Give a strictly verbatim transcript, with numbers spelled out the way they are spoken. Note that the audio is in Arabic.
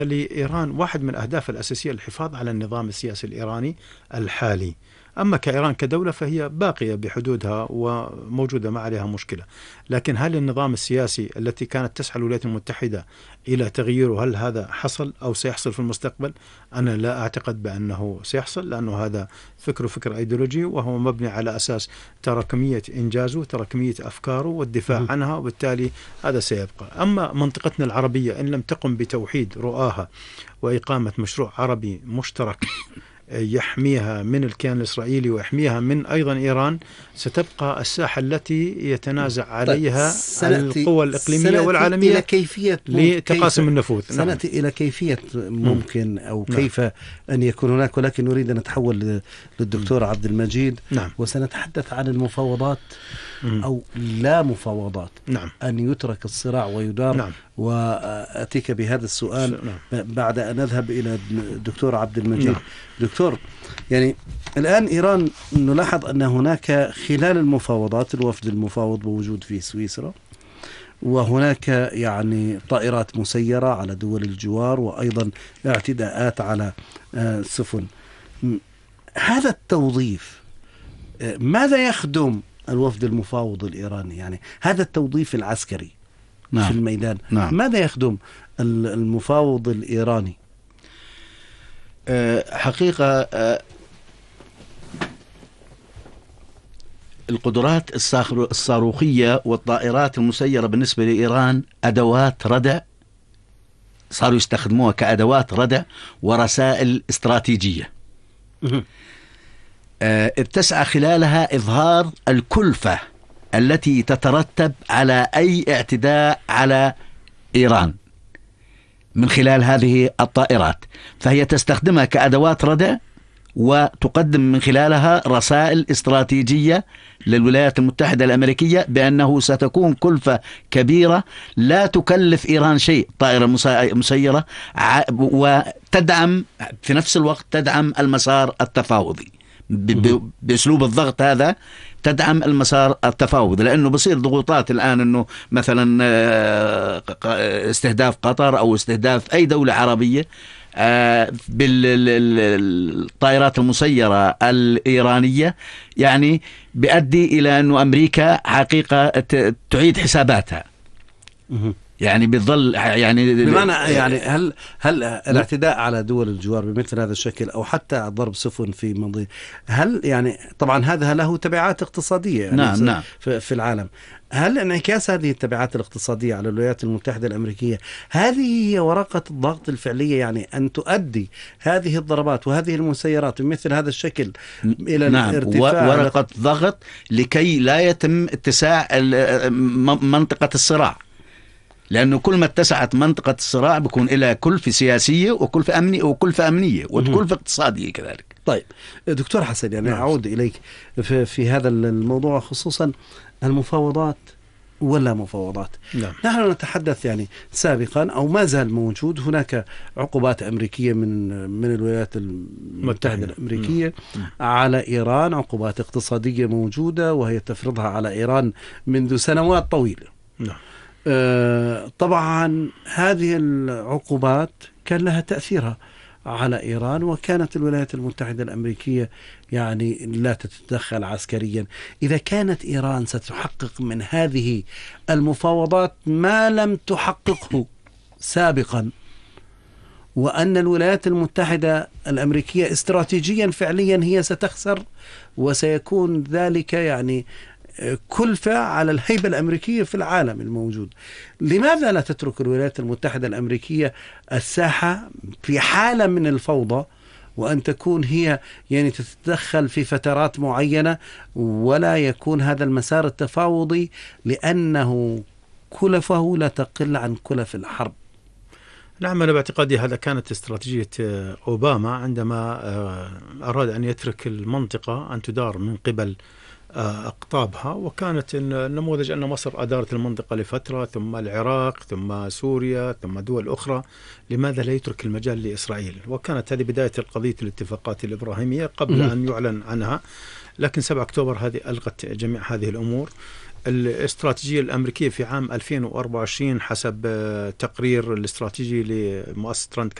لإيران واحد من أهداف الأساسية الحفاظ على النظام السياسي الإيراني الحالي. أما كإيران كدولة فهي باقية بحدودها وموجودة، ما عليها مشكلة. لكن هل النظام السياسي التي كانت تسعى الولايات المتحدة إلى تغييره هل هذا حصل أو سيحصل في المستقبل؟ أنا لا أعتقد بأنه سيحصل، لأنه هذا فكر فكر أيديولوجي، وهو مبني على أساس تراكمية إنجازه، تراكمية أفكاره والدفاع عنها، وبالتالي هذا سيبقى. أما منطقتنا العربية إن لم تقم بتوحيد رؤاها وإقامة مشروع عربي مشترك يحميها من الكيان الإسرائيلي ويحميها من أيضا إيران، ستبقى الساحة التي يتنازع عليها القوى الإقليمية والعالمية لتقاسم النفوذ. سنأتي نعم. إلى كيفية ممكن أو نعم. كيف أن يكون هناك، ولكن نريد أن نتحول للدكتور عبد المجيد نعم. وسنتحدث عن المفاوضات مم. أو لا مفاوضات نعم. أن يترك الصراع ويدار نعم. وأتيك بهذا السؤال نعم. بعد أن أذهب إلى الدكتور عبد المجيد نعم. دكتور، يعني الآن إيران نلاحظ أن هناك خلال المفاوضات الوفد المفاوض موجود في سويسرا، وهناك يعني طائرات مسيرة على دول الجوار، وأيضا اعتداءات على سفن. هذا التوظيف ماذا يخدم الوفد المفاوض الإيراني؟ يعني هذا التوظيف العسكري نعم. في الميدان نعم. ماذا يخدم المفاوض الإيراني؟ حقيقة القدرات الصاروخية والطائرات المسيرة بالنسبة لإيران أدوات ردع، صاروا يستخدموها كأدوات ردع ورسائل استراتيجية تسعى خلالها إظهار الكلفة التي تترتب على أي اعتداء على إيران من خلال هذه الطائرات، فهي تستخدمها كأدوات ردع وتقدم من خلالها رسائل استراتيجية للولايات المتحدة الأمريكية بأنه ستكون كلفة كبيرة لا تكلف إيران شيء، طائرة مسيرة، وتدعم في نفس الوقت تدعم المسار التفاوضي بأسلوب الضغط هذا، تدعم المسار التفاوضي، لأنه بصير ضغوطات الآن أنه مثلا استهداف قطر أو استهداف أي دولة عربية بالطائرات المسيرة الإيرانية، يعني بيؤدي إلى أنه أمريكا حقيقة تعيد حساباتها. يعني بيظل يعني بمعنى يعني هل هل الاعتداء على دول الجوار بمثل هذا الشكل او حتى ضرب سفن في منطقة، هل يعني طبعا هذا له تبعات اقتصادية يعني نعم نعم في العالم، هل انعكاس هذه التبعات الاقتصادية على الولايات المتحدة الأمريكية هذه هي ورقة الضغط الفعلية، يعني أن تؤدي هذه الضربات وهذه المسيرات بمثل هذا الشكل إلى نعم الارتفاع، ورقة ضغط لكي لا يتم اتساع منطقة الصراع، لأنه كل ما اتسعت منطقة الصراع بيكون لها كلفة سياسية وكلفة أمنية وكلفة أمنية وكلفة اقتصادية كذلك. طيب دكتور حسن، يعني أعود إليك في, في هذا الموضوع، خصوصا المفاوضات ولا مفاوضات. نعم. نحن نتحدث يعني سابقا أو ما زال موجود هناك عقوبات أمريكية من من الولايات المتحدة الأمريكية نعم. على إيران، عقوبات اقتصادية موجودة وهي تفرضها على إيران منذ سنوات طويلة. نعم. آه طبعا هذه العقوبات كان لها تأثيرها على إيران، وكانت الولايات المتحدة الأمريكية يعني لا تتدخل عسكريا. إذا كانت إيران ستحقق من هذه المفاوضات ما لم تحققه سابقا، وأن الولايات المتحدة الأمريكية استراتيجيا فعليا هي ستخسر، وسيكون ذلك يعني كلفة على الهيبة الأمريكية في العالم الموجود، لماذا لا تترك الولايات المتحدة الأمريكية الساحة في حالة من الفوضى، وأن تكون هي يعني تتدخل في فترات معينة، ولا يكون هذا المسار التفاوضي، لأنه كلفه لا تقل عن كلف الحرب؟ نعم، أنا باعتقادي هذا كانت استراتيجية أوباما عندما أراد أن يترك المنطقة أن تدار من قبل أقطابها، وكانت النموذج أن مصر أدارت المنطقة لفترة، ثم العراق، ثم سوريا، ثم دول أخرى. لماذا لا يترك المجال لإسرائيل؟ وكانت هذه بداية القضية الاتفاقات الإبراهيمية قبل أن يعلن عنها، لكن سبعة أكتوبر هذه ألغت جميع هذه الأمور. الاستراتيجية الأمريكية في عام ألفين وأربعة وعشرين حسب تقرير الاستراتيجي لمؤسسة راند